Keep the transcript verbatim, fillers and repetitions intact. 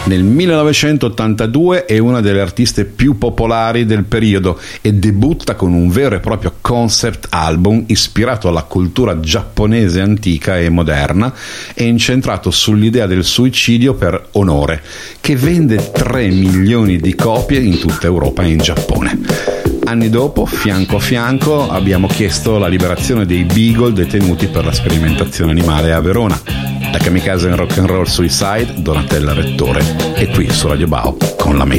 Nel millenovecentottantadue è una delle artiste più popolari del periodo e debutta con un vero e proprio concept album ispirato alla cultura giapponese antica e moderna e incentrato sull'idea del suicidio per onore, che vende tre milioni di copie in tutta Europa e in Giappone. Anni dopo, fianco a fianco, abbiamo chiesto la liberazione dei Beagle detenuti per la sperimentazione animale a Verona. Da Kamikaze in Rock and Roll Suicide, Donatella Rettore, e qui su Radio Bao con la